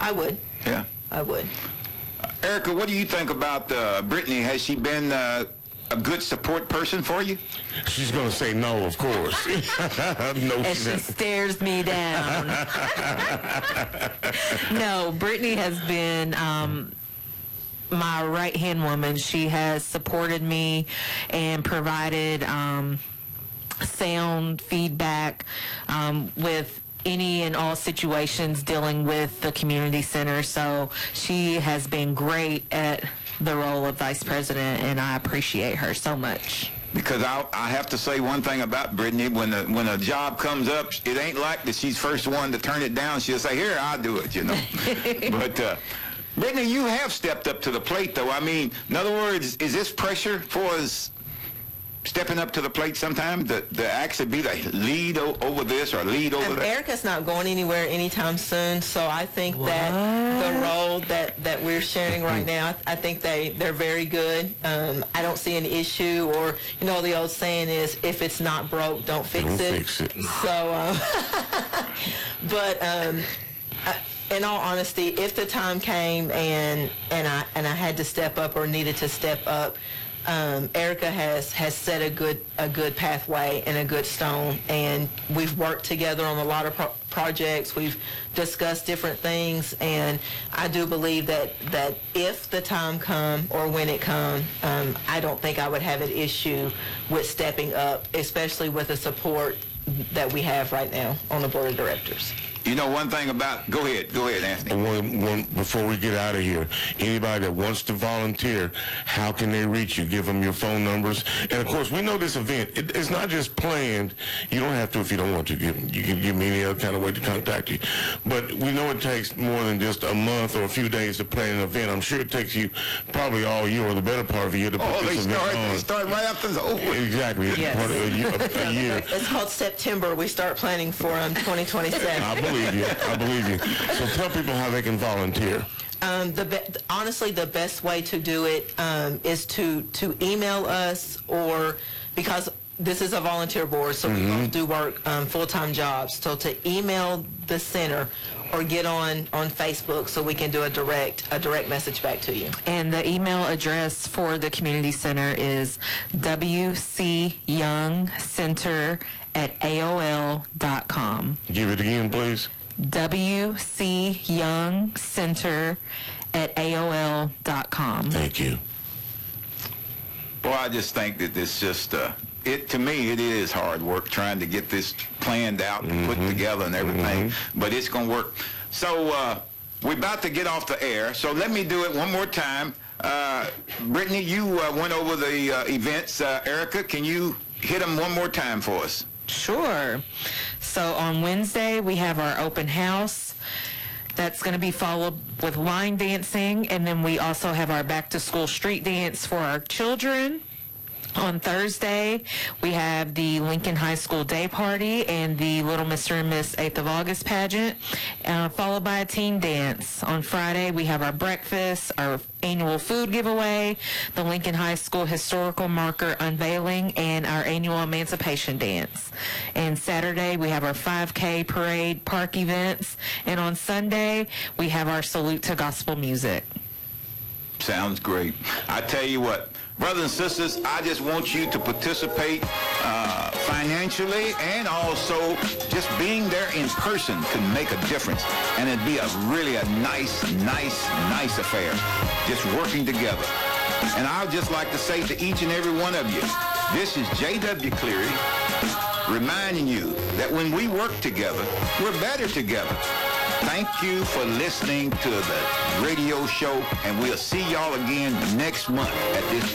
I would. Yeah. I would. Erica, what do you think about Brittany? Has she been a good support person for you? She's going to say no, of course. No, And she stares me down. No, Brittany has been my right-hand woman. She has supported me and provided sound feedback with any and all situations dealing with the community center. So she has been great at the role of vice president, and I appreciate her so much. Because I have to say one thing about Brittany. When a job comes up, it ain't like that she's first one to turn it down. She'll say, here, I'll do it, you know. But Brittany, you have stepped up to the plate, though. I mean, in other words, is this pressure for us stepping up to the plate sometime to actually be the lead over this or lead over that? Erica's not going anywhere anytime soon, so I think that the role that we're sharing right now, I think they're very good. I don't see an issue, or, you know, the old saying is, if it's not broke, don't fix it. So, but in all honesty, if the time came and I had to step up or needed to step up, Erica has set a good pathway and a good stone, and we've worked together on a lot of projects. We've discussed different things, and I do believe that if the time come or when it comes, I don't think I would have an issue with stepping up, especially with the support that we have right now on the board of directors. You know, one thing about, go ahead, Anthony. Before we get out of here, anybody that wants to volunteer, how can they reach you? Give them your phone numbers. And, of course, we know this event, it's not just planned. You don't have to if you don't want to. You can give me any other kind of way to contact you. But we know it takes more than just a month or a few days to plan an event. I'm sure it takes you probably all year or the better part of a year to put this event on. They start right after it's over. Exactly. Yes. Part of a year. It's called September. We start planning for 2027. I believe you. So tell people how they can volunteer. Honestly, the best way to do it is to email us, or because this is a volunteer board, so we don't do work full-time jobs. So to email the center or get on Facebook so we can do a direct message back to you. And the email address for the community center is wcyoungcenter@aol.com. Give it again, please. wcyoungcenter@aol.com. Thank you. Boy, I just think that this just, to me, it is hard work trying to get this planned out and put together and everything, but it's going to work. So we're about to get off the air, so let me do it one more time. Brittany, you went over the events. Erica, can you hit them one more time for us? Sure. So on Wednesday, we have our open house. That's going to be followed with line dancing, and then we also have our back-to-school street dance for our children. On Thursday, we have the Lincoln High School Day Party and the Little Mr. and Miss 8th of August pageant, followed by a teen dance. On Friday, we have our breakfast, our annual food giveaway, the Lincoln High School Historical Marker unveiling, and our annual Emancipation Dance. And Saturday, we have our 5K parade park events. And on Sunday, we have our Salute to Gospel Music. Sounds great. I tell you what, brothers and sisters, I just want you to participate financially, and also just being there in person can make a difference. And it'd be a nice affair, just working together. And I'd just like to say to each and every one of you, this is J.W. Cleary reminding you that when we work together, we're better together. Thank you for listening to the radio show, and we'll see y'all again next month at this